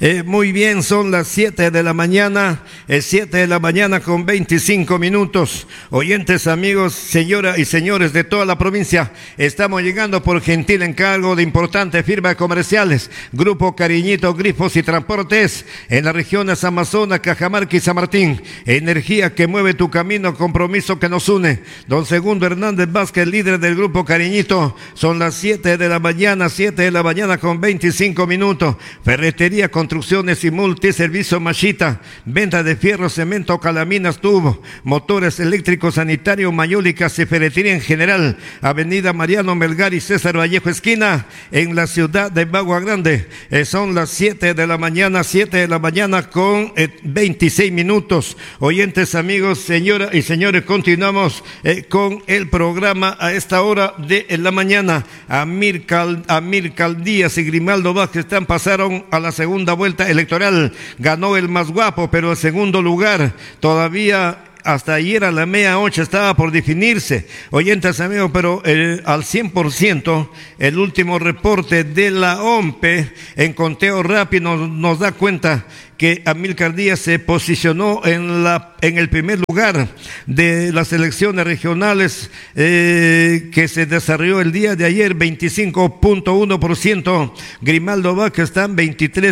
Muy bien, son las 7 de la mañana, 7 de la mañana con 25 minutos. Oyentes, amigos, señoras y señores de toda la provincia, estamos llegando por gentil encargo de importantes firmas comerciales. Grupo Cariñito, Grifos y Transportes, en las regiones Amazonas, Cajamarca y San Martín. Energía que mueve tu camino, compromiso que nos une. Don Segundo Hernández Vázquez, líder del Grupo Cariñito. Son las 7 de la mañana, 7 de la mañana con 25 minutos. Ferretería, construcciones y multiservicio Machita, venta de fierro, cemento, calaminas, tubo, motores eléctricos, sanitario, mayólicas y ferretería en general. Avenida Mariano Melgar y César Vallejo esquina, en la ciudad de Bagua Grande. Son las 7 de la mañana, 7 de la mañana con 26 minutos. Oyentes, amigos, señoras y señores, continuamos con el programa a esta hora de la mañana. Amir Díaz y Grimaldo Vázquez pasaron a la segunda vuelta electoral. Ganó el más guapo, pero el segundo lugar todavía hasta ayer a la media-noche estaba por definirse. Oyentes, amigos, pero al 100%, el último reporte de la OMPE en conteo rápido nos da cuenta que Amílcar Díaz se posicionó en el primer lugar de las elecciones regionales que se desarrolló el día de ayer, 25.1%. Grimaldo Vázquez está en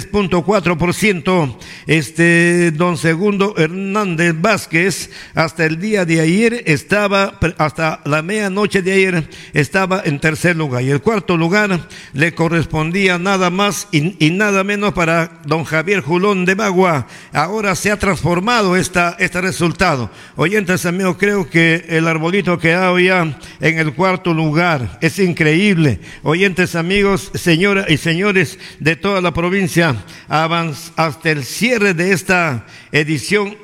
23.4%. Don Segundo Hernández Vázquez hasta el día de ayer hasta la medianoche de ayer estaba en tercer lugar, y el cuarto lugar le correspondía nada más y nada menos para don Javier Julón de Bagua. Ahora se ha transformado este resultado. Oyentes, amigos, creo que el arbolito quedado ya en el cuarto lugar. Es increíble. Oyentes, amigos, señoras y señores de toda la provincia, hasta el cierre de esta edición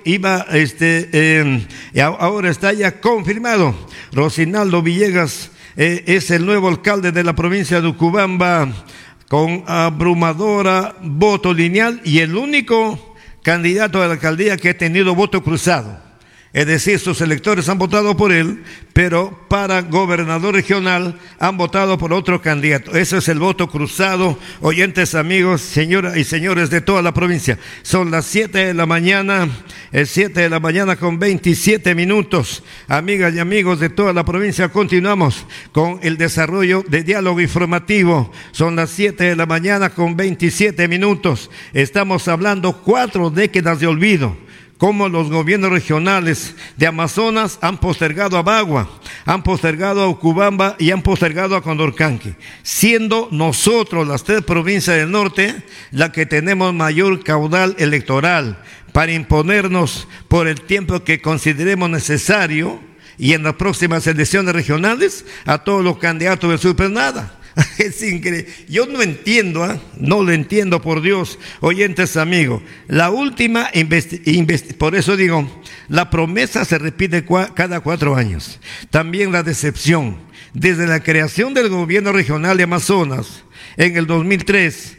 ahora está ya confirmado. Rosinaldo Villegas es el nuevo alcalde de la provincia de Ucubamba, con abrumadora voto lineal, y el único candidato a la alcaldía que ha tenido voto cruzado. Es decir, sus electores han votado por él, pero para gobernador regional han votado por otro candidato. Ese es el voto cruzado. Oyentes, amigos, señoras y señores de toda la provincia. Son las 7 de la mañana, 7 de la mañana con 27 minutos. Amigas y amigos de toda la provincia, continuamos con el desarrollo de diálogo informativo. Son las 7 de la mañana con 27 minutos. Estamos hablando 4 décadas de olvido. Cómo los gobiernos regionales de Amazonas han postergado a Bagua, han postergado a Ucubamba y han postergado a Condorcanqui, siendo nosotros, las 3 provincias del norte, la que tenemos mayor caudal electoral para imponernos por el tiempo que consideremos necesario, y en las próximas elecciones regionales a todos los candidatos del sur, pero nada. Es increíble. Yo no entiendo, no lo entiendo, por Dios. Oyentes, amigos, la última por eso digo, la promesa se repite cada 4 años. También la decepción. Desde la creación del gobierno regional de Amazonas en el 2003,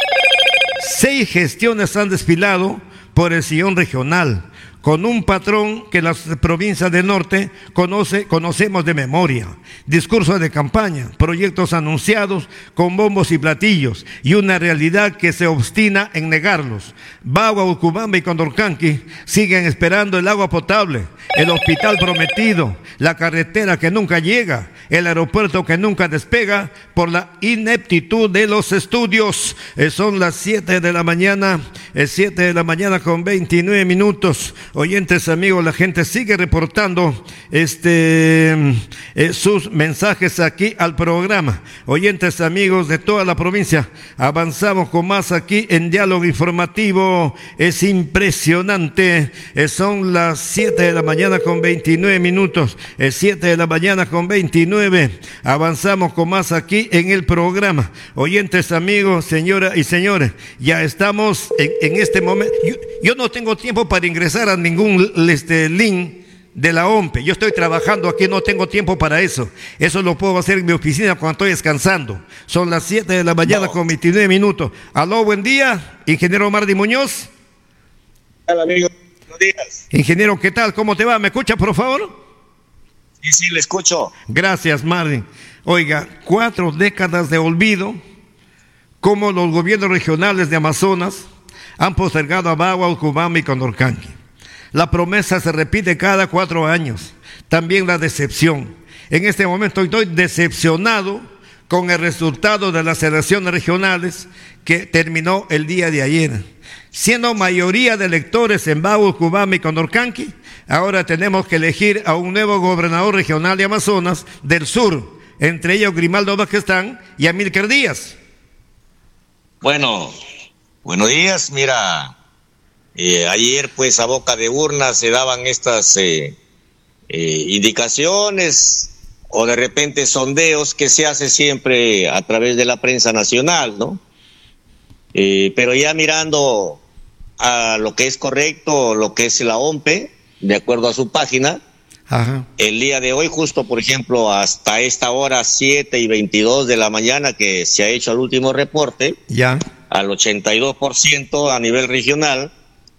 6 gestiones han desfilado por el sillón regional, con un patrón que las provincias del norte conocemos de memoria. Discursos de campaña, proyectos anunciados con bombos y platillos, y una realidad que se obstina en negarlos. Bagua, Ucubamba y Condorcanqui siguen esperando el agua potable, el hospital prometido, la carretera que nunca llega, el aeropuerto que nunca despega por la ineptitud de los estudios. Son las 7 de la mañana, 7 de la mañana con 29 minutos. Oyentes, amigos, la gente sigue reportando sus mensajes aquí al programa. Oyentes, amigos de toda la provincia, avanzamos con más aquí en diálogo informativo. Es impresionante. Son las 7 de la mañana con 29 minutos. 7 de la mañana con 29. Avanzamos con más aquí en el programa. Oyentes, amigos, señoras y señores, ya estamos en este momento. Yo no tengo tiempo para ingresar a ningún link de la OMPE. Yo estoy trabajando aquí, no tengo tiempo para eso. Eso lo puedo hacer en mi oficina cuando estoy descansando. Son las 7 de la mañana con 29 minutos. Aló, buen día, ingeniero Mardi Muñoz. Hola, amigo. Buenos días. Ingeniero, ¿qué tal? ¿Cómo te va? ¿Me escucha, por favor? Sí, le escucho. Gracias, Mardi. Oiga, 4 décadas de olvido, como los gobiernos regionales de Amazonas han postergado a Bagua, Ucubamba y Condorcanqui. La promesa se repite cada 4 años. También la decepción. En este momento estoy decepcionado con el resultado de las elecciones regionales que terminó el día de ayer. Siendo mayoría de electores en Bagua, Ucubamba y Condorcanqui, ahora tenemos que elegir a un nuevo gobernador regional de Amazonas del sur, entre ellos Grimaldo Vázquez y Amílcar Díaz. Bueno, buenos días. Mira, ayer pues a boca de urna se daban estas indicaciones o de repente sondeos que se hace siempre a través de la prensa nacional, ¿no? Pero ya mirando a lo que es correcto, lo que es la OMPE, de acuerdo a su página, Ajá. El día de hoy, justo por ejemplo, hasta esta hora 7:22 de la mañana que se ha hecho el último reporte, Ya. al 82% a nivel regional,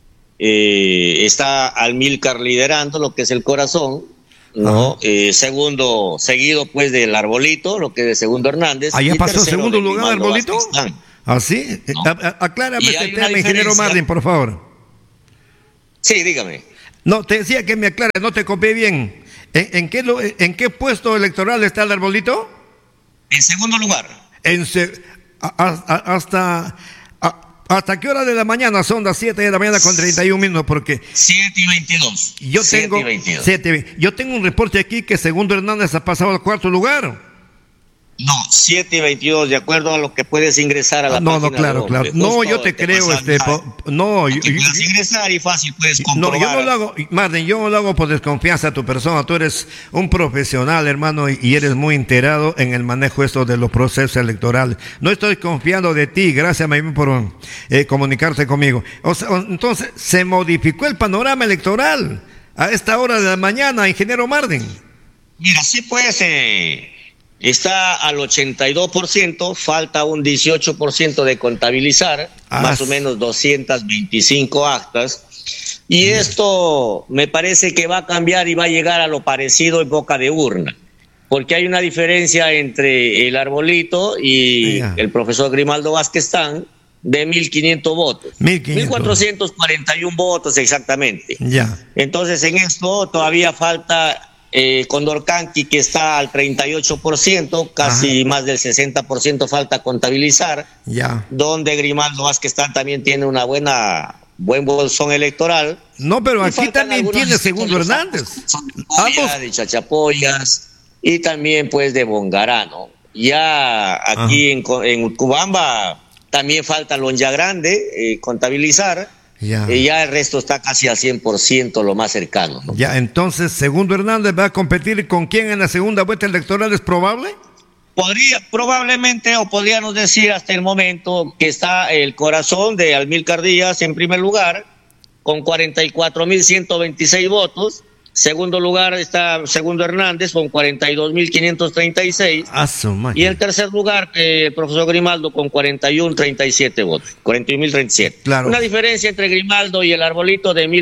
está Amílcar liderando lo que es el Corazón, ¿no? Segundo, seguido pues del Arbolito, lo que es de Segundo Hernández. ¿Allá y pasó tercero segundo de lugar Grimaldo Arbolito? Vázquez. ¿Así? ¿No? Aclárame Y este hay una tema, ingeniero diferencia. Marlin, por favor. Sí, dígame. No, te decía que me aclare, no te copié bien. ¿En qué puesto electoral está el Arbolito? En segundo lugar. ¿Hasta qué hora de la mañana? Son las 7 de la mañana con 31 minutos, porque 7:22. yo tengo un reporte aquí que Segundo Hernández ha pasado al 4º lugar. No, 7:22, de acuerdo a lo que puedes ingresar a la página. No, claro. No, yo te creo, puedes ingresar y fácil puedes comprobar. No, yo no lo hago, Marden, yo no lo hago por desconfianza a tu persona. Tú eres un profesional, hermano, y eres muy enterado en el manejo esto de los procesos electorales. No estoy confiando de ti, gracias, Maymin, por comunicarte conmigo. O sea, entonces, se modificó el panorama electoral a esta hora de la mañana, ingeniero Marden. Mira, sí, pues, está al 82%, falta un 18% de contabilizar, más o menos 225 actas. Y esto me parece que va a cambiar y va a llegar a lo parecido en boca de urna, porque hay una diferencia entre el Arbolito y el profesor Grimaldo Vázquez de 1.500 votos. 1.441 votos exactamente. Ya. Entonces en esto todavía falta Condorcanqui, que está al 38%, casi más del 60% falta contabilizar, donde Grimaldo Vázquez también tiene una buen bolsón electoral. No, pero aquí también tiene Segundo Hernández. Ambos de Chachapoyas y también pues de Bongarano. Ya aquí en Ucubamba también falta Lonja Grande contabilizar. Ya el resto está casi al 100%, lo más cercano, ¿no? Ya, entonces, ¿Segundo Hernández va a competir con quién en la segunda vuelta electoral? ¿Es probable? Probablemente, o podríamos decir hasta el momento, que está el Corazón de Amílcar Díaz en primer lugar, con 44.126 votos. Segundo lugar está Segundo Hernández con 42.536. Y el tercer lugar, el profesor Grimaldo con 41.37 votos. 41.037. Claro. Una diferencia entre Grimaldo y el Arbolito de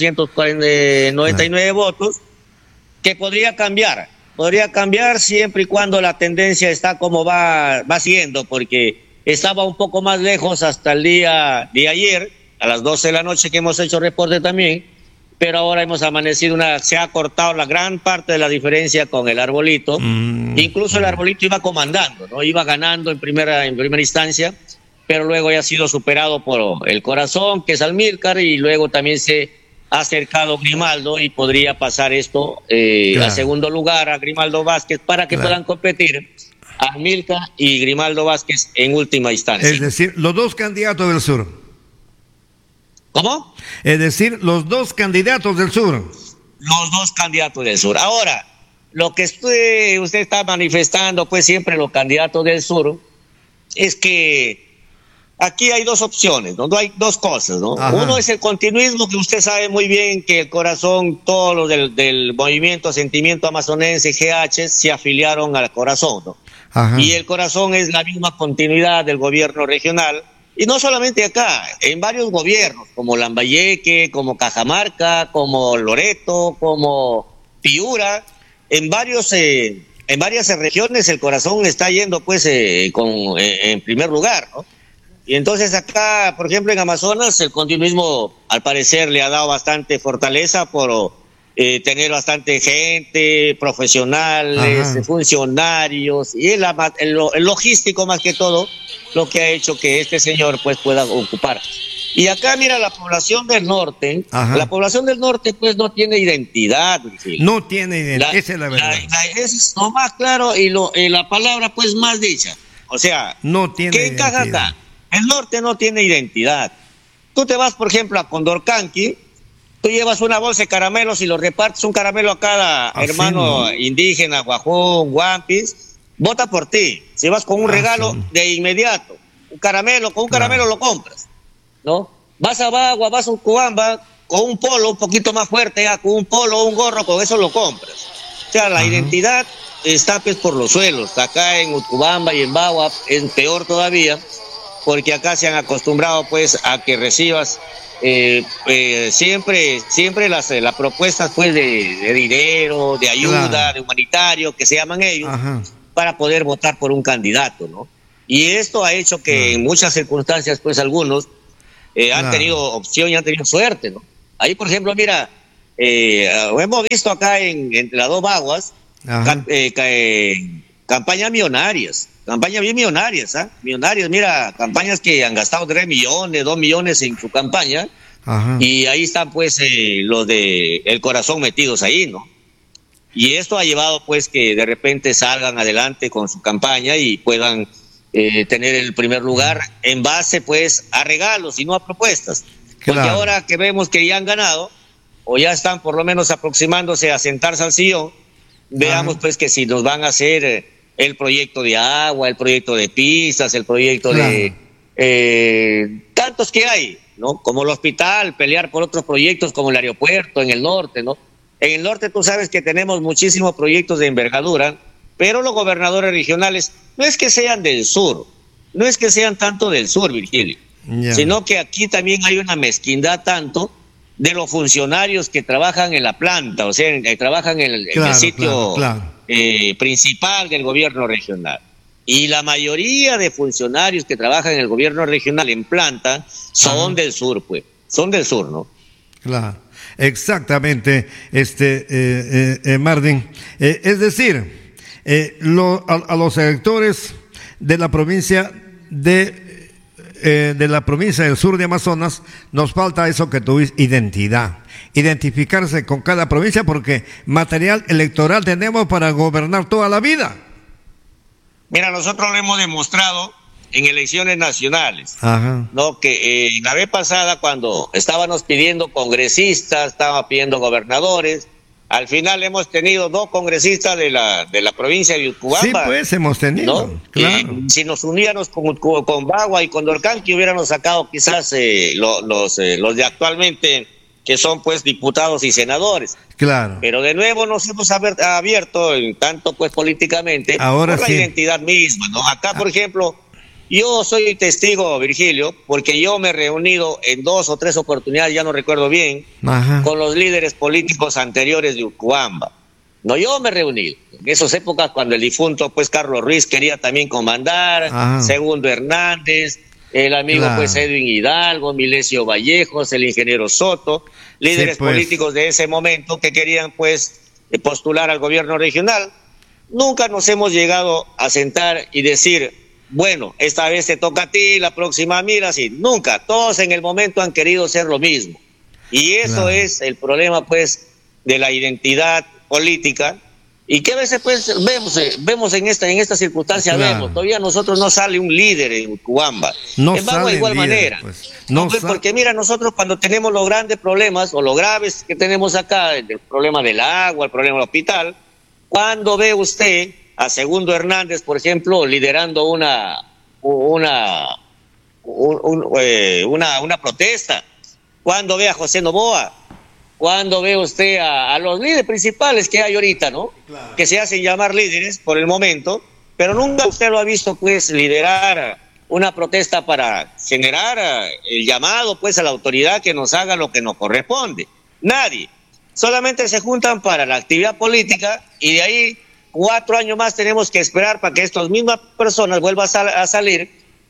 1.499 votos, que podría cambiar. Podría cambiar siempre y cuando la tendencia está como va siendo, porque estaba un poco más lejos hasta el día de ayer, a las 12 de la noche que hemos hecho reporte también. Pero ahora hemos amanecido se ha cortado la gran parte de la diferencia con el Arbolito. Incluso el Arbolito iba comandando, ¿no? Iba ganando en primera instancia, pero luego ya ha sido superado por el Corazón, que es Amílcar, y luego también se ha acercado Grimaldo y podría pasar esto a segundo lugar a Grimaldo Vázquez para que puedan competir Amílcar y Grimaldo Vázquez en última instancia. Es decir, los dos candidatos del sur. ¿Cómo? Es decir, los dos candidatos del sur. Los dos candidatos del sur. Ahora, lo que usted está manifestando, pues siempre los candidatos del sur, es que aquí hay dos opciones, ¿no? Hay dos cosas, ¿no? Uno es el continuismo, que usted sabe muy bien que el Corazón, todos los del movimiento Sentimiento Amazonense, GH, se afiliaron al Corazón, ¿no? Y el Corazón es la misma continuidad del gobierno regional. Y no solamente acá, en varios gobiernos, como Lambayeque, como Cajamarca, como Loreto, como Piura, en varias regiones el Corazón está yendo pues en primer lugar, ¿no? Y entonces acá, por ejemplo, en Amazonas, el continuismo al parecer le ha dado bastante fortaleza por tener bastante gente, profesionales, funcionarios, y el logístico más que todo, lo que ha hecho que este señor pues pueda ocupar. Y acá, mira, la población del norte pues no tiene identidad. Virgilio. No tiene identidad, esa es la verdad. Eso es lo más claro y la palabra pues más dicha. O sea, no tiene ¿qué encaja acá? El norte no tiene identidad. Tú te vas, por ejemplo, a Condorcanqui, tú llevas una bolsa de caramelos y lo repartes un caramelo a cada hermano indígena, guajón, guampis, vota por ti. Si vas con un regalo de inmediato, un caramelo lo compras, ¿no? Vas a Bagua, vas a Ucubamba, con un polo un poquito más fuerte, con un polo, un gorro, con eso lo compras. O sea, la identidad está pues por los suelos. Acá en Ucubamba y en Bagua es peor todavía, porque acá se han acostumbrado pues a que recibas siempre las propuestas pues de dinero, de ayuda, de humanitario, que se llaman ellos, para poder votar por un candidato, ¿no? Y esto ha hecho que en muchas circunstancias pues algunos han tenido opción y han tenido suerte, ¿no? Ahí, por ejemplo, mira, hemos visto acá entre las dos Baguas campañas millonarias, campañas bien millonarias, millonarias, mira, campañas que han gastado 3 millones, 2 millones en su campaña, y ahí están pues los de El Corazón metidos ahí, ¿no? Y esto ha llevado pues que de repente salgan adelante con su campaña y puedan tener el primer lugar en base pues a regalos y no a propuestas. Porque ahora que vemos que ya han ganado, o ya están por lo menos aproximándose a sentarse al sillón, veamos pues que si nos van a hacer el proyecto de agua, el proyecto de pistas, el proyecto de tantos que hay, ¿no? Como el hospital, pelear por otros proyectos como el aeropuerto en el norte, ¿no? En el norte tú sabes que tenemos muchísimos proyectos de envergadura, pero los gobernadores regionales no es que sean del sur, no es que sean tanto del sur, Virgilio, sino que aquí también hay una mezquindad tanto de los funcionarios que trabajan en la planta, o sea, que trabajan en el sitio principal del gobierno regional. Y la mayoría de funcionarios que trabajan en el gobierno regional en planta son del sur, pues, son del sur, ¿no? Claro, exactamente, Martín. Es decir, a los electores de la provincia de la provincia del sur de Amazonas nos falta eso que tú dices, identificarse con cada provincia, porque material electoral tenemos para gobernar toda la vida. Mira, nosotros lo hemos demostrado en elecciones nacionales, ¿no? Que la vez pasada cuando estábamos pidiendo congresistas, estábamos pidiendo gobernadores, al final hemos tenido 2 congresistas de la provincia de Ucubamba. Sí, pues hemos tenido, ¿no? Claro. Si nos uníamos con Bagua y con Condorcanqui hubiéramos sacado quizás los de actualmente, que son pues diputados y senadores. Claro. Pero de nuevo nos hemos abierto en tanto pues políticamente ahora por la identidad misma, ¿no? Acá, por ejemplo, yo soy testigo, Virgilio, porque yo me he reunido en 2 o 3 oportunidades, ya no recuerdo bien, con los líderes políticos anteriores de Ucubamba. No, yo me he reunido en esas épocas cuando el difunto pues Carlos Ruiz quería también comandar, Segundo Hernández, el amigo pues Edwin Hidalgo, Milesio Vallejos, el ingeniero Soto, líderes políticos de ese momento que querían pues postular al gobierno regional. Nunca nos hemos llegado a sentar y decir, bueno, esta vez te toca a ti, la próxima a mí, así. Nunca, todos en el momento han querido ser lo mismo. Y eso es el problema pues de la identidad política, y que a veces pues vemos en esta circunstancia, todavía nosotros no sale un líder en Ucubamba, en Bagua de igual manera, pues. Porque mira, nosotros cuando tenemos los grandes problemas o los graves que tenemos acá, el problema del agua, el problema del hospital, cuando ve usted a Segundo Hernández, por ejemplo, liderando una protesta, cuando ve a José Novoa, cuando ve usted a los líderes principales que hay ahorita, ¿no? Claro. Que se hacen llamar líderes por el momento, pero nunca usted lo ha visto pues liderar una protesta para generar el llamado pues a la autoridad que nos haga lo que nos corresponde. Nadie. Solamente se juntan para la actividad política y de ahí 4 años más tenemos que esperar para que estas mismas personas vuelvan a salir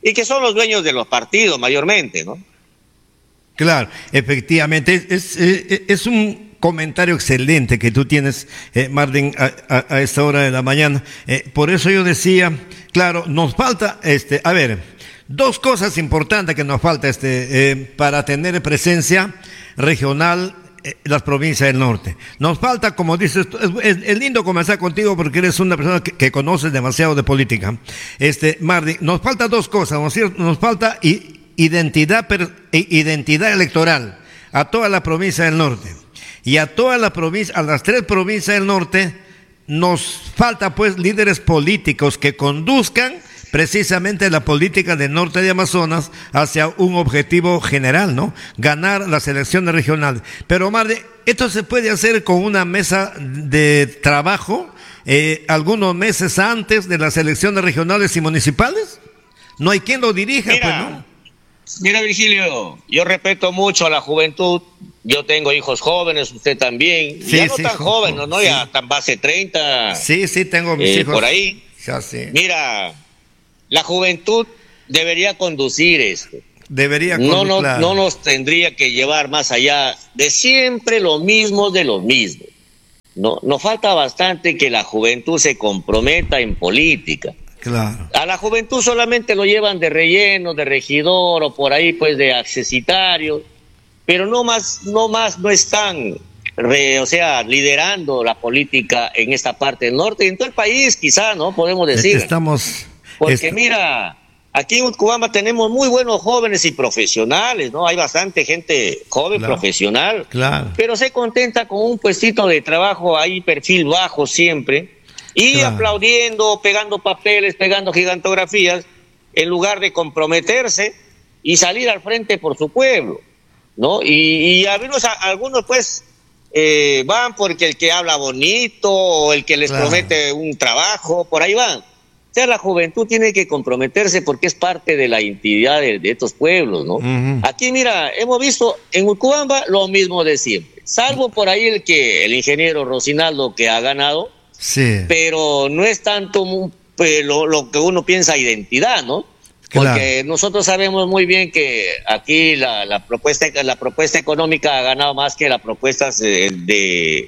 y que son los dueños de los partidos mayormente, ¿no? Claro, efectivamente, es un comentario excelente que tú tienes, Martín, a esta hora de la mañana. Por eso yo decía, claro, nos falta, a ver, dos cosas importantes que nos falta, para tener presencia regional las provincias del norte. Nos falta, como dices, es lindo conversar contigo porque eres una persona que conoces demasiado de política. Martín, nos falta dos cosas, ¿no es cierto? Nos falta identidad electoral a toda la provincia del norte. Y a toda la provincia, a las tres provincias del norte, nos falta pues líderes políticos que conduzcan precisamente la política del norte de Amazonas hacia un objetivo general, ¿no? Ganar las elecciones regionales. Pero, Omar, esto se puede hacer con una mesa de trabajo algunos meses antes de las elecciones regionales y municipales. No hay quien lo dirija, mira, pues, ¿no? Mira, Virgilio, yo respeto mucho a la juventud. Yo tengo hijos jóvenes, usted también. Sí, ya no sí, tan jóvenes, ¿no? Sí. Ya tan base 30. Sí, tengo mis hijos. Por ahí. Ya, sí. Mira, la juventud debería conducir esto. Debería conducir. No nos tendría que llevar más allá de siempre lo mismo de lo mismo. No, nos falta bastante que la juventud se comprometa en política. Claro. A la juventud solamente lo llevan de relleno, de regidor o por ahí pues de accesitario, pero no están liderando la política en esta parte del norte y en todo el país, quizá, ¿no? Podemos decir. Porque mira, aquí en Utcubamba tenemos muy buenos jóvenes y profesionales, ¿no? Hay bastante gente joven, claro, profesional, claro, pero se contenta con un puestito de trabajo ahí, perfil bajo siempre, y claro, aplaudiendo, pegando papeles, pegando gigantografías, en lugar de comprometerse y salir al frente por su pueblo, ¿no? Y algunos pues van porque el que habla bonito o el que les claro, promete un trabajo, por ahí van. O sea, la juventud tiene que comprometerse porque es parte de la identidad de estos pueblos, ¿no? Uh-huh. Aquí, mira, hemos visto en Utcubamba lo mismo de siempre, salvo por ahí el ingeniero Rocinaldo que ha ganado, sí, pero no es tanto lo que uno piensa identidad, ¿no? Porque claro, nosotros sabemos muy bien que aquí la propuesta económica ha ganado más que las propuestas de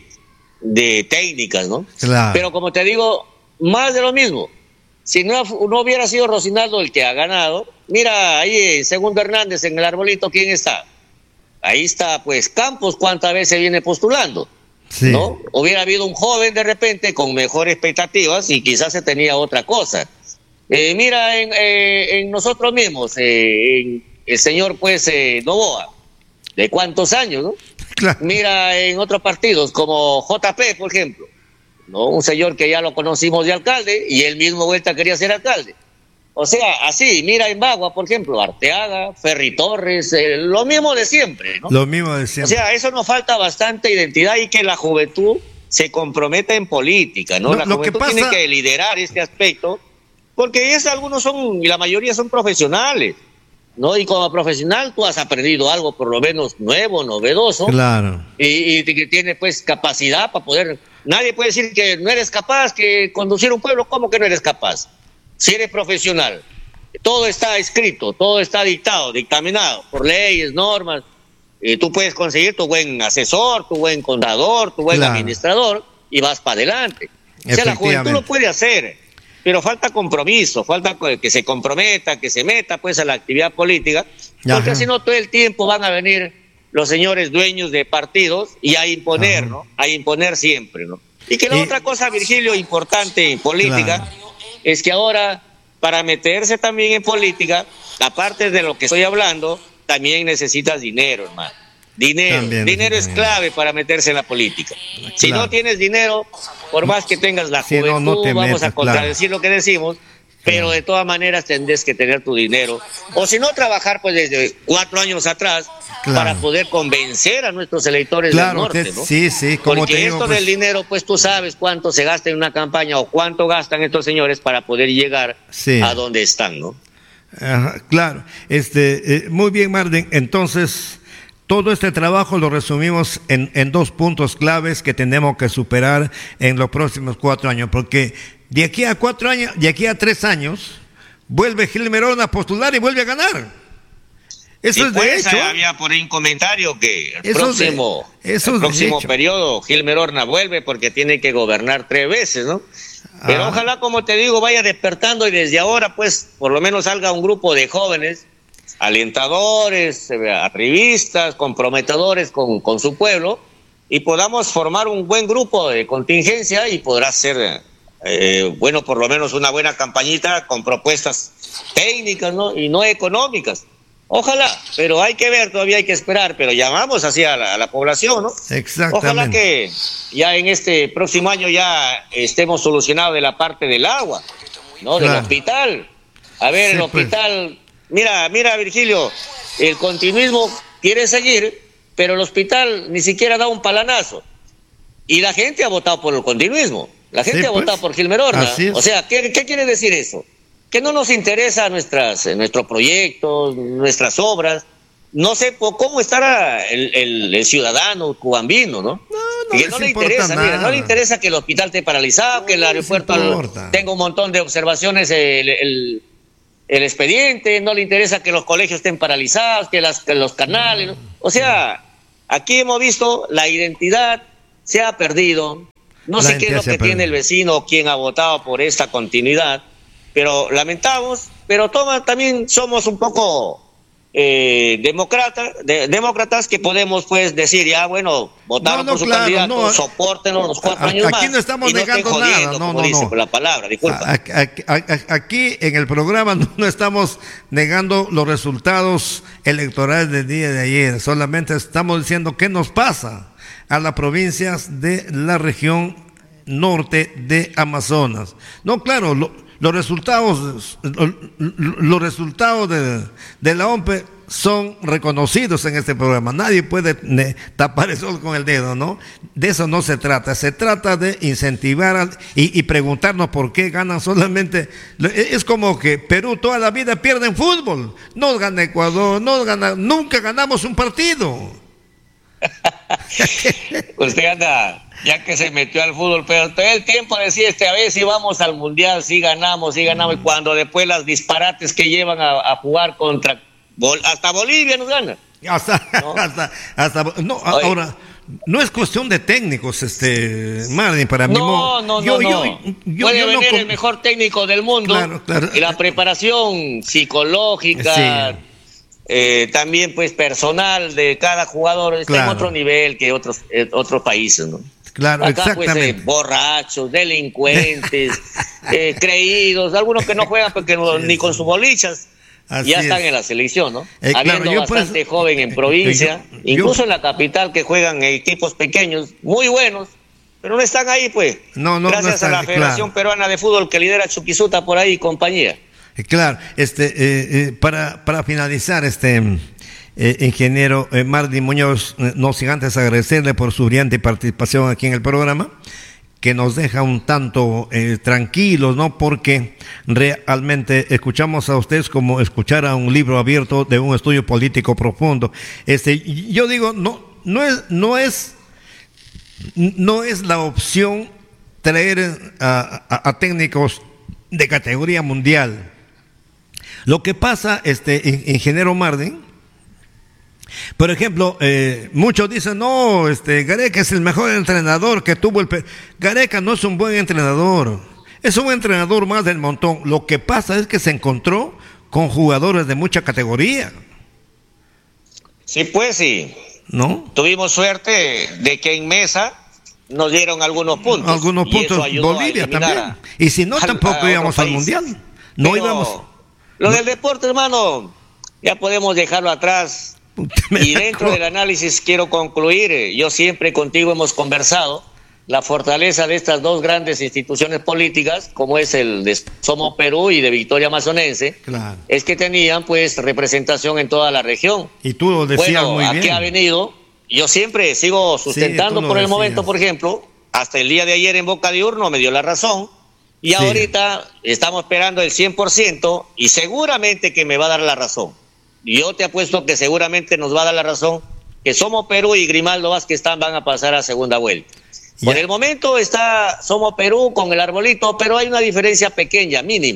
técnicas, ¿no? Claro. Pero como te digo, más de lo mismo. Si no hubiera sido Rocinaldo el que ha ganado, mira, ahí en Segundo Hernández, en el arbolito, ¿quién está? Ahí está, pues, Campos, ¿cuántas veces viene postulando? Sí. ¿No? Hubiera habido un joven de repente con mejores expectativas y quizás se tenía otra cosa. Mira, en nosotros mismos, el señor, pues, Novoa, ¿de cuántos años, no? Claro. Mira, en otros partidos, como JP, por ejemplo, ¿no? Un señor que ya lo conocimos de alcalde y él mismo vuelta quería ser alcalde. O sea, así, mira en Bagua, por ejemplo, Arteaga, Ferry Torres, lo mismo de siempre, ¿no? Lo mismo de siempre. O sea, eso nos falta bastante identidad y que la juventud se comprometa en política, ¿no? La juventud tiene que liderar este aspecto, porque algunos son, y la mayoría son profesionales, ¿no? Y como profesional tú has aprendido algo por lo menos nuevo, novedoso. Claro. Y que tiene, pues, capacidad para poder... Nadie puede decir que no eres capaz que conducir un pueblo. ¿Cómo que no eres capaz? Si eres profesional, todo está escrito, todo está dictaminado por leyes, normas. Tú puedes conseguir tu buen asesor, tu buen contador, tu buen claro, administrador y vas para adelante. O sea, la juventud lo puede hacer, pero falta compromiso, falta que se comprometa, que se meta pues a la actividad política, porque si no todo el tiempo van a venir los señores dueños de partidos y a imponer, ¿no? A imponer siempre, ¿no? Y que la otra cosa, Virgilio, importante en política, claro, es que ahora, para meterse también en política, aparte de lo que estoy hablando, también necesitas dinero, hermano. Dinero es clave para meterse en la política. Claro. Si no tienes dinero, por más que tengas la juventud, no vamos a contradecir claro, lo que decimos, pero de todas maneras tendrás que tener tu dinero. O si no, trabajar pues desde 4 años atrás, claro, para poder convencer a nuestros electores claro, del norte, ¿no? Sí, como porque te digo, esto pues... del dinero, pues tú sabes cuánto se gasta en una campaña o cuánto gastan estos señores para poder llegar a donde están, ¿no? Claro. Muy bien, Martín. Entonces, todo este trabajo lo resumimos en 2 puntos claves que tenemos que superar en los próximos 4 años, porque de aquí a 4 años, de aquí a 3 años, vuelve Gilmerón a postular y vuelve a ganar. Eso es de hecho. Había por ahí un comentario que el próximo periodo Gilmer Horna vuelve porque tiene que gobernar 3 veces, ¿no? Pero ojalá, como te digo, vaya despertando y desde ahora, pues, por lo menos salga un grupo de jóvenes, alentadores, arribistas, comprometedores con su pueblo, y podamos formar un buen grupo de contingencia y podrá ser, bueno, por lo menos una buena campañita con propuestas técnicas, ¿no? Y no económicas. Ojalá, pero hay que ver, todavía hay que esperar, pero llamamos así a la población, ¿no? Exactamente. Ojalá que ya en este próximo año ya estemos solucionados de la parte del agua, ¿no? Del hospital. A ver, sí, el hospital, pues. Mira, Virgilio, el continuismo quiere seguir, pero el hospital ni siquiera da un palanazo. Y la gente ha votado por el continuismo, la gente ha votado por Gilmer Horna. O sea, ¿qué quiere decir eso? Que no nos interesa nuestros proyectos, nuestras obras. No sé cómo estará el ciudadano cubambino, ¿no? Que no le interesa, mira, no le interesa que el hospital esté paralizado, que el aeropuerto tenga un montón de observaciones, el expediente, no le interesa que los colegios estén paralizados, que los canales, ¿no? O sea, aquí hemos visto la identidad se ha perdido. No sé qué es lo que tiene el vecino o quien ha votado por esta continuidad, pero lamentamos, pero también somos un poco demócratas que podemos pues decir, ya bueno, votaron por su candidato, sopórtenos los 4 años más. Aquí no estamos negando nada, no. Dice, por la palabra, disculpa. Aquí en el programa no estamos negando los resultados electorales del día de ayer, solamente estamos diciendo qué nos pasa a las provincias de la región norte de Amazonas. No, claro, los resultados de la OMPE son reconocidos en este programa. Nadie puede tapar el sol con el dedo, ¿no? De eso no se trata. Se trata de incentivar y preguntarnos por qué ganan solamente. Es como que Perú toda la vida pierde en fútbol. No gana Ecuador, nunca ganamos un partido. Usted anda, ya que se metió al fútbol, pero todo el tiempo decía a ver si vamos al mundial, si ganamos, y cuando después las disparates que llevan a jugar contra hasta Bolivia nos gana. Ahora no es cuestión de técnicos, Marvin, para mí. No. Puede venir el mejor técnico del mundo, claro. Y la preparación psicológica. Sí. También pues personal de cada jugador está en otro nivel que otros países, ¿no? Claro, acá exactamente. Pues borrachos, delincuentes, creídos, algunos que no juegan porque ni con sus bolichas ya están en la selección, ¿no? Habiendo bastante joven en provincia, incluso en la capital, que juegan equipos pequeños muy buenos, pero no están ahí pues. Gracias a la Federación Peruana de Fútbol que lidera Chuquisuta por ahí y compañía. Claro, para finalizar, ingeniero Marvin Muñoz, no sin antes agradecerle por su brillante participación aquí en el programa, que nos deja un tanto tranquilos, ¿no? Porque realmente escuchamos a ustedes como escuchar a un libro abierto de un estudio político profundo. Yo digo, no es la opción traer a técnicos de categoría mundial. Lo que pasa, ingeniero Marvin, por ejemplo, muchos dicen, no, Gareca es el mejor entrenador que tuvo Gareca no es un buen entrenador, es un entrenador más del montón. Lo que pasa es que se encontró con jugadores de mucha categoría. Sí, pues sí. ¿No? Tuvimos suerte de que en Mesa nos dieron algunos puntos. Algunos puntos, Bolivia también. Y si no, tampoco íbamos al Mundial. No íbamos. Lo del deporte, hermano, ya podemos dejarlo atrás. Y dentro del análisis quiero concluir, yo siempre contigo hemos conversado la fortaleza de estas dos grandes instituciones políticas, como es el de Somos Perú y de Victoria Amazonense, claro, es que tenían pues representación en toda la región. Y tú lo decías muy bien. Aquí ha venido, yo siempre sigo sustentando por el momento, por ejemplo, hasta el día de ayer en Boca de Urno me dio la razón, y ahorita estamos esperando el 100% y seguramente que me va a dar la razón. Yo te apuesto que seguramente nos va a dar la razón que Somos Perú y Grimaldo Vázquez van a pasar a segunda vuelta. Por el momento está Somos Perú con el arbolito, pero hay una diferencia pequeña, mínima.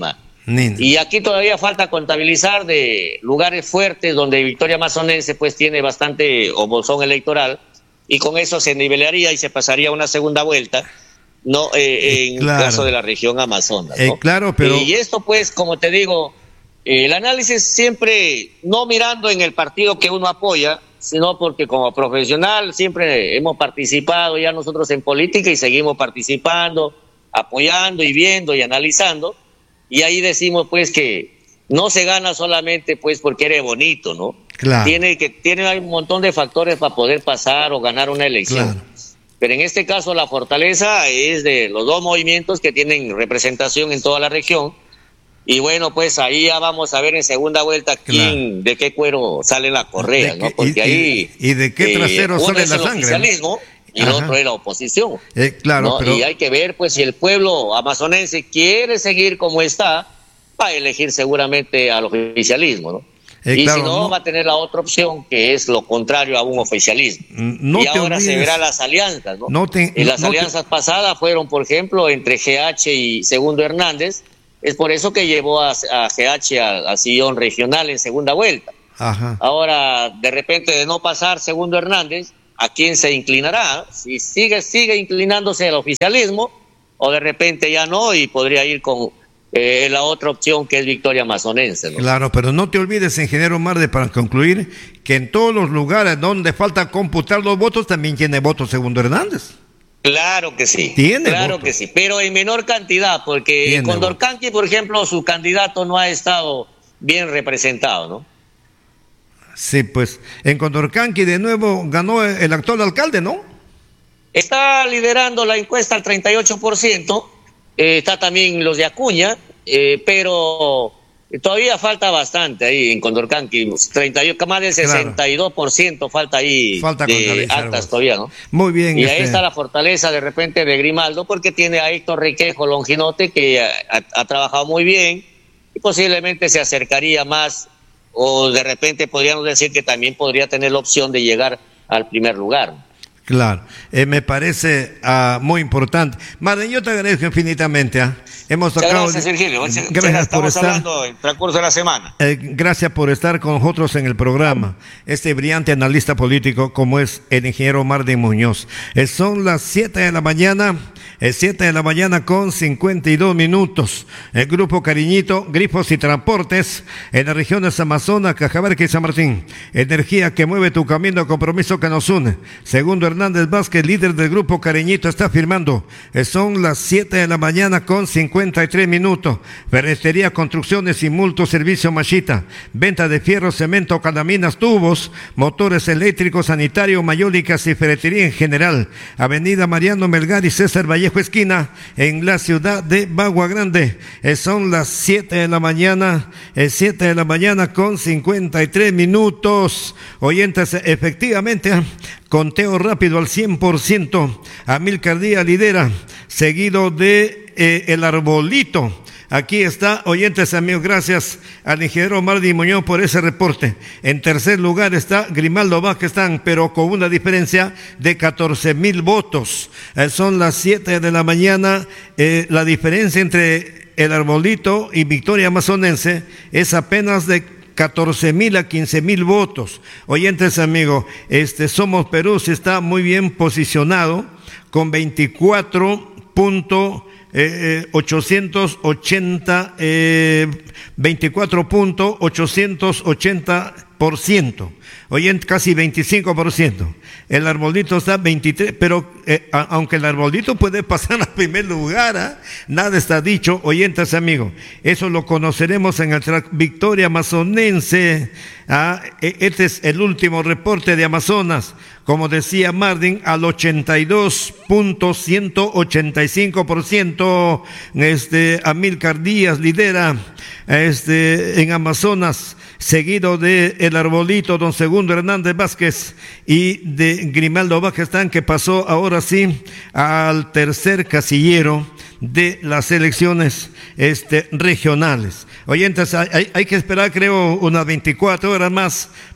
Y aquí todavía falta contabilizar de lugares fuertes donde Victoria Amazonense pues tiene bastante o bolsón electoral, y con eso se nivelaría y se pasaría a una segunda vuelta, no en el caso de la región Amazonas, ¿no? Claro, pero y esto pues, como te digo, el análisis siempre no mirando en el partido que uno apoya, sino porque como profesional siempre hemos participado ya nosotros en política y seguimos participando, apoyando y viendo y analizando, y ahí decimos pues que no se gana solamente pues porque eres bonito, ¿no? Claro. Tiene un montón de factores para poder pasar o ganar una elección. Claro. Pero en este caso la fortaleza es de los dos movimientos que tienen representación en toda la región. Y bueno, pues ahí ya vamos a ver en segunda vuelta quién, de qué cuero sale la correa, ¿no? Porque ahí... ¿Y de qué trasero sale la sangre? Oficialismo, y el otro es la oposición. Claro, ¿no? pero... Y hay que ver, pues, si el pueblo amazonense quiere seguir como está, va a elegir seguramente al oficialismo, ¿no? Y claro, si no, va a tener la otra opción, que es lo contrario a un oficialismo. Y ahora se verán las alianzas, ¿no? Las alianzas pasadas fueron, por ejemplo, entre GH y Segundo Hernández. Es por eso que llevó a GH al sillón regional en segunda vuelta. Ajá. Ahora, de repente, de no pasar Segundo Hernández, ¿a quién se inclinará? Si sigue inclinándose al oficialismo, o de repente ya no, y podría ir con la otra opción, que es Victoria Amazonense, ¿no? Claro, pero no te olvides, ingeniero Marde, para concluir, que en todos los lugares donde falta computar los votos también tiene votos Segundo Hernández. Claro que sí, claro que sí, pero en menor cantidad, porque en Condorcanqui, por ejemplo, su candidato no ha estado bien representado, ¿no? Sí, pues en Condorcanqui de nuevo ganó el actual alcalde, ¿no? Está liderando la encuesta al 38%, está también los de Acuña, pero todavía falta bastante ahí en Condorcanqui, más del 62% falta ahí de actas todavía, ¿no? Muy bien. Y ahí está la fortaleza de repente de Grimaldo, porque tiene a Héctor Requejo Longinote, que ha trabajado muy bien, y posiblemente se acercaría más, o de repente podríamos decir que también podría tener la opción de llegar al primer lugar. Claro, me parece muy importante. Marden, yo te agradezco infinitamente. Hemos tocado. Gracias, Virgilio. Gracias por estar. Hablando en el transcurso de la semana. Gracias por estar con nosotros en el programa. Este brillante analista político como es el ingeniero Marden Muñoz. Son las 7 de la mañana. 7 de la mañana con 52 minutos. El Grupo Cariñito, Grifos y Transportes, en las regiones Amazonas, Cajamarca y San Martín. Energía que mueve tu camino, compromiso que nos une. Segundo Hernández Vázquez, líder del Grupo Cariñito, está firmando. Son las 7 de la mañana con 53 minutos. Ferretería, construcciones y multoservicio Machita. Venta de fierro, cemento, calaminas, tubos, motores eléctricos, sanitario, mayólicas y ferretería en general. Avenida Mariano Melgar y César Vallejo esquina, en la ciudad de Bagua Grande. Son las 7 de la mañana, 7 de la mañana con 53 minutos. Oyentes, efectivamente, conteo rápido al 100%. Amílcar Díaz lidera, seguido de El Arbolito. Aquí está, oyentes amigos, gracias al ingeniero Marden Muñoz por ese reporte. En tercer lugar está Grimaldo Vázquez, pero con una diferencia de 14,000 votos. Son las 7 de la mañana, la diferencia entre El Arbolito y Victoria Amazonense es apenas de 14,000 a 15,000 votos. Oyentes amigos, Somos Perú se está muy bien posicionado con 24.880%. Oye, casi 25%. El Arbolito está 23%, pero aunque el Arbolito puede pasar al primer lugar, nada está dicho, oyentes amigos. Eso lo conoceremos en el track Victoria Amazonense. Este es el último reporte de Amazonas. Como decía Marden, al 82.185%. Amílcar Díaz lidera en Amazonas, seguido de El Arbolito, don Segundo Hernández Vázquez, y de Grimaldo Vázquez, que pasó ahora sí al tercer casillero de las elecciones regionales. Oyentes, hay que esperar, creo, unas 24 horas más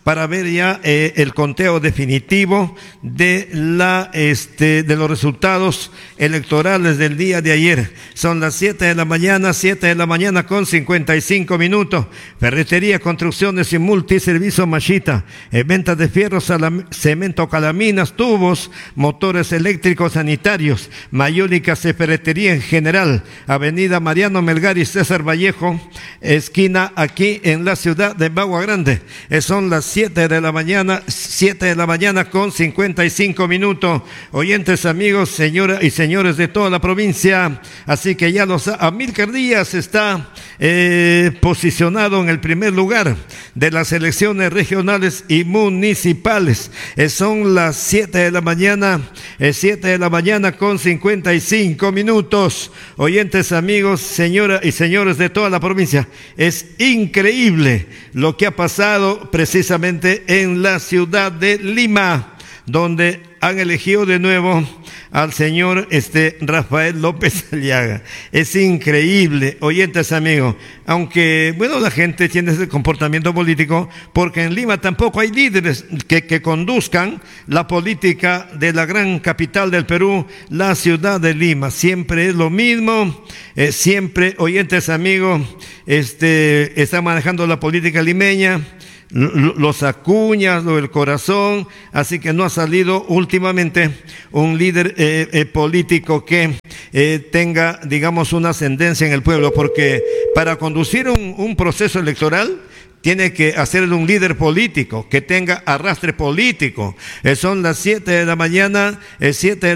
para ver ya el conteo definitivo de de los resultados electorales del día de ayer. Son las 7 de la mañana con 55 minutos. Ferretería, construcciones y multiservicio Mashita. Venta de fierros, cemento, calaminas, tubos, motores eléctricos sanitarios. Mayólicas de ferretería en general. Avenida Mariano Melgar y César Vallejo, esquina aquí en la ciudad de Bagua Grande. Son las 7 de la mañana con 55 minutos. Oyentes, amigos, señoras y señores de toda la provincia, así que ya Amílcar Díaz está posicionado en el primer lugar de las elecciones regionales y municipales. Son las 7 de la mañana con 55 minutos. Oyentes, amigos, señoras y señores de toda la provincia, es increíble lo que ha pasado precisamente en la ciudad de Lima, donde han elegido de nuevo al señor Rafael López Aliaga. Es increíble, oyentes, amigos, aunque, bueno, la gente tiene ese comportamiento político, porque en Lima tampoco hay líderes que conduzcan la política de la gran capital del Perú, la ciudad de Lima. Siempre es lo mismo, siempre, oyentes, amigos, está manejando la política limeña, los Acuñas, el Corazón, así que no ha salido últimamente un líder político que tenga, digamos, una ascendencia en el pueblo, porque para conducir un proceso electoral tiene que hacerle un líder político que tenga arrastre político. Son las 7 de la mañana,